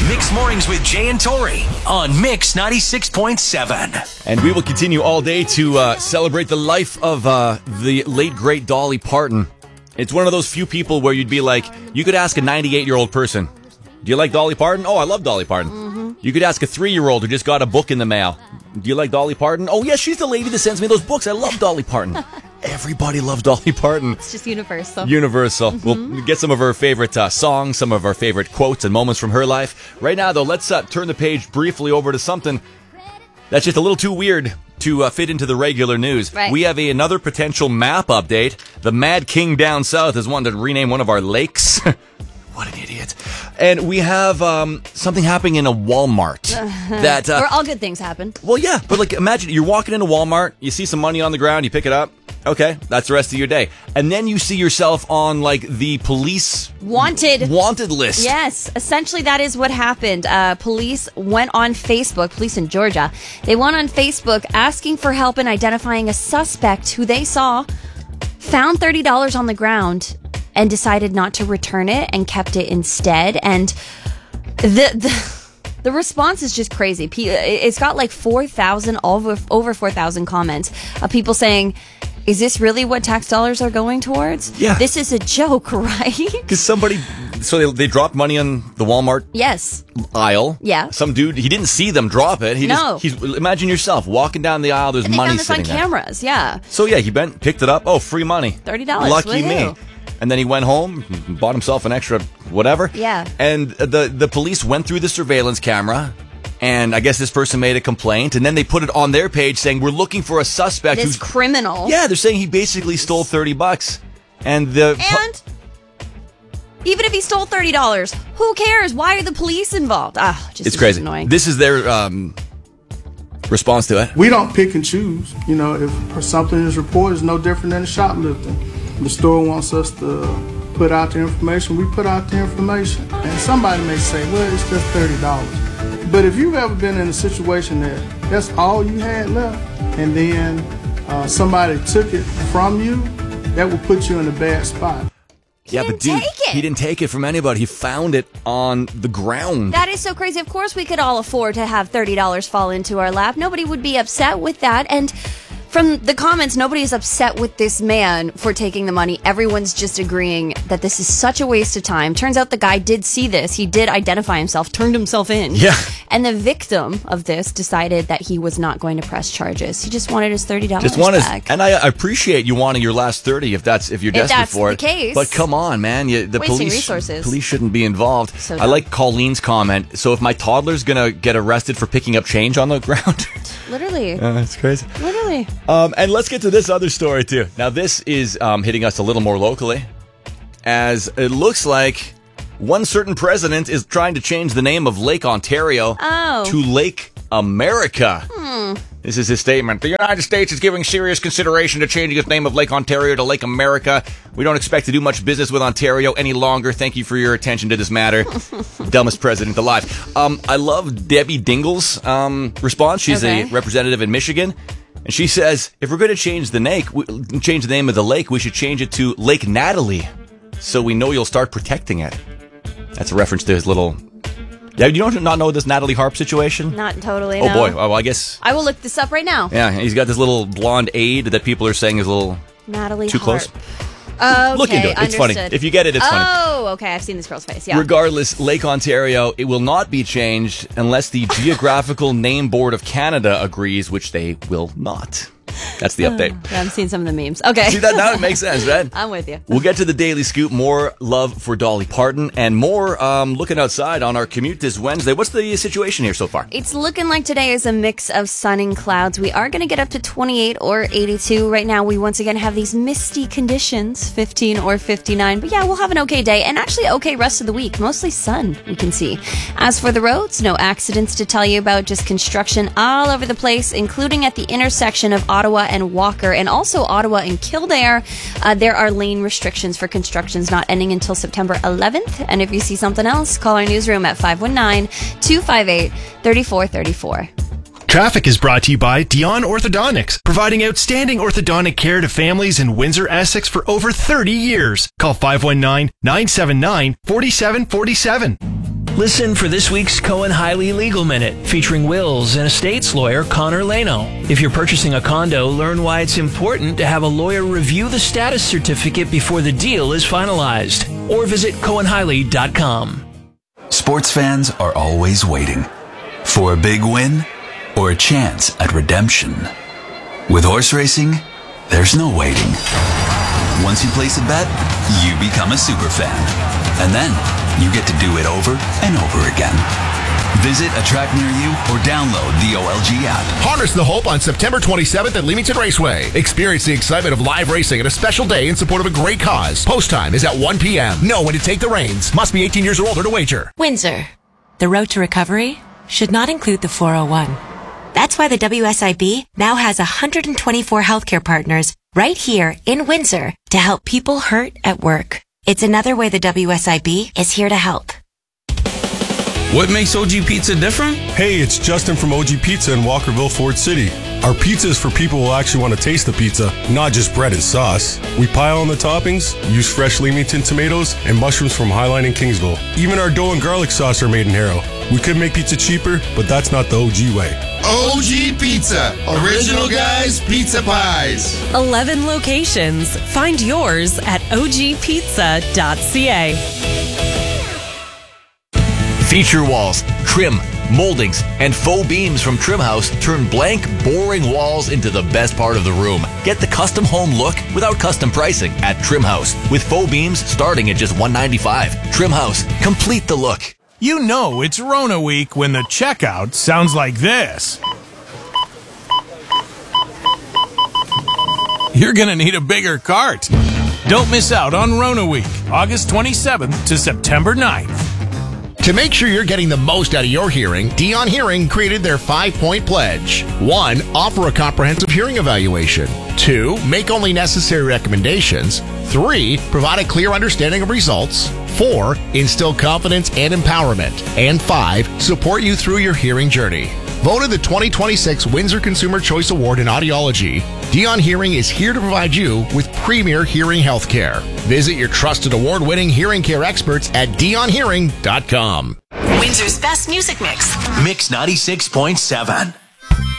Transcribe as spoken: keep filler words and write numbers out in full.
Mix Mornings with Jay and Tori on Mix ninety-six point seven. And we will continue all day to uh, celebrate the life of uh, the late, great Dolly Parton. It's one of those few people where you'd be like, you could ask a ninety-eight-year-old person, do you like Dolly Parton? Oh, I love Dolly Parton. Mm-hmm. You could ask a three-year-old who just got a book in the mail, do you like Dolly Parton? Oh, yeah, she's the lady that sends me those books. I love Dolly Parton. Everybody loves Dolly Parton. It's just universal. Universal. Mm-hmm. We'll get some of her favorite uh, songs, some of our favorite quotes and moments from her life. Right now, though, let's uh, turn the page briefly over to something that's just a little too weird to uh, fit into the regular news. Right. We have a, another potential map update. The Mad King down south has wanted to rename one of our lakes. What an idiot. And we have um, something happening in a Walmart. that uh, Where all good things happen. Well, yeah, but like imagine you're walking into Walmart, you see some money on the ground, you pick it up. Okay, that's the rest of your day. And then you see yourself on, like, the police... Wanted. Wanted list. Yes, essentially that is what happened. Uh, police went on Facebook, police in Georgia, they went on Facebook asking for help in identifying a suspect who they saw, found thirty dollars on the ground, and decided not to return it and kept it instead. And the... the The response is just crazy. It's got like four thousand, over, over four thousand comments of people saying, is this really what tax dollars are going towards? Yeah. This is a joke, right? Because somebody, so they, they dropped money on the Walmart yes. aisle. Yeah. Some dude, he didn't see them drop it. He no. Just, he's, imagine yourself walking down the aisle, there's and they money found this sitting on there. cameras, yeah. So yeah, he bent, picked it up. Oh, free money. thirty dollars. Lucky Woo-hoo. me. And then he went home, bought himself an extra whatever. Yeah. And the, the police went through the surveillance camera. And I guess this person made a complaint, and then they put it on their page saying, we're looking for a suspect This who's... criminal. Yeah, they're saying he basically stole thirty bucks. And the... And even if he stole thirty dollars, who cares? Why are the police involved? Ah, just It's crazy. Annoying. This is their um, response to it. We don't pick and choose. You know, if something is reported, it's no different than shoplifting. The store wants us to put out the information, we put out the information. And somebody may say, well, it's just thirty dollars. But if you've ever been in a situation that that's all you had left, and then uh, somebody took it from you, that will put you in a bad spot. He yeah, didn't but dude, take it. he didn't take it from anybody. He found it on the ground. That is so crazy. Of course we could all afford to have thirty dollars fall into our lap. Nobody would be upset with that. And from the comments, nobody is upset with this man for taking the money. Everyone's just agreeing that this is such a waste of time. Turns out the guy did see this. He did identify himself, turned himself in. Yeah. And the victim of this decided that he was not going to press charges. He just wanted his thirty dollars Just want back. his, and I appreciate you wanting your last thirty if that's if you're If desperate that's for the it. case. But come on, man, you, the Wasting police resources. police shouldn't be involved. So I dumb. like Colleen's comment. So if my toddler's gonna get arrested for picking up change on the ground, Literally. uh, that's crazy. Literally. Um, and let's get to this other story too. Now this is um, hitting us a little more locally, as it looks like one certain president is trying to change the name of Lake Ontario Oh. to Lake America. Hmm. This is his statement. The United States is giving serious consideration to changing its name of Lake Ontario to Lake America. We don't expect to do much business with Ontario any longer. Thank you for your attention to this matter. Dumbest president alive. Um, I love Debbie Dingle's um, response. She's Okay. a representative in Michigan. And she says, if we're going to change the lake, change the name of the lake, we should change it to Lake Natalie, so we know you'll start protecting it. That's a reference to his little... Yeah, you don't not know this Natalie Harp situation? Not totally, Oh no. boy, oh, well, I guess... I will look this up right now. Yeah, he's got this little blonde aide that people are saying is a little Natalie too Harp. close. Okay, Look into it. It's understood. funny. If you get it, it's funny. Oh, okay. I've seen this girl's face. Yeah. Regardless, Lake Ontario, it will not be changed unless the Geographical Name Board of Canada agrees, which they will not. That's the update. Yeah, I'm seeing some of the memes. Okay. See that now? It makes sense, right? I'm with you. We'll get to the Daily Scoop. More love for Dolly Parton and more um, looking outside on our commute this Wednesday. What's the situation here so far? It's looking like today is a mix of sun and clouds. We are going to get up to twenty-eight or eighty-two. Right now, we once again have these misty conditions, fifteen or fifty-nine. But yeah, we'll have an okay day and actually okay rest of the week. Mostly sun, we can see. As for the roads, no accidents to tell you about, just construction all over the place, including at the intersection of Ottawa and Walker, and also Ottawa and Kildare. Uh, there are lane restrictions for constructions not ending until September eleventh. And if you see something else, call our newsroom at five one nine, two five eight, three four three four. Traffic is brought to you by Dion Orthodontics, providing outstanding orthodontic care to families in Windsor, Essex for over thirty years. Call five one nine, nine seven nine, four seven four seven. Listen for this week's Cohen-Hiley Legal Minute, featuring wills and estates lawyer Connor Leno. If you're purchasing a condo, learn why it's important to have a lawyer review the status certificate before the deal is finalized. Or visit cohen hiley dot com. Sports fans are always waiting for a big win or a chance at redemption. With horse racing, there's no waiting. Once you place a bet, you become a super fan. And then you get to do it over and over again. Visit a track near you or download the O L G app. Harness the hope on September twenty-seventh at Leamington Raceway. Experience the excitement of live racing and a special day in support of a great cause. Post time is at one p.m. Know when to take the reins. Must be eighteen years or older to wager. Windsor. The road to recovery should not include the four oh one. That's why the W S I B now has one hundred twenty-four healthcare partners right here in Windsor to help people hurt at work. It's another way the W S I B is here to help. What makes O G Pizza different? Hey, it's Justin from O G Pizza in Walkerville, Ford City. Our pizza is for people who actually want to taste the pizza, not just bread and sauce. We pile on the toppings, use fresh Leamington tomatoes, and mushrooms from Highline and Kingsville. Even our dough and garlic sauce are made in Harrow. We could make pizza cheaper, but that's not the O G way. O G Pizza. Original guys, pizza pies. eleven locations. Find yours at o g pizza dot c a. Feature walls, trim, moldings, and faux beams from Trim House turn blank, boring walls into the best part of the room. Get the custom home look without custom pricing at Trim House, with faux beams starting at just one hundred ninety-five dollars. Trim House, complete the look. You know it's Rona week when the checkout sounds like this. You're gonna need a bigger cart. Don't miss out on Rona week, August twenty-seventh to September ninth. To make sure you're getting the most out of your hearing, Dion Hearing created their five-point pledge. One, offer a comprehensive hearing evaluation. Two, make only necessary recommendations. Three, provide a clear understanding of results. Four, instill confidence and empowerment. And five, support you through your hearing journey. Voted the twenty twenty-six Windsor Consumer Choice Award in Audiology, Dion Hearing is here to provide you with premier hearing health care. Visit your trusted award-winning hearing care experts at dion hearing dot com. Windsor's best music mix. Mix ninety-six point seven.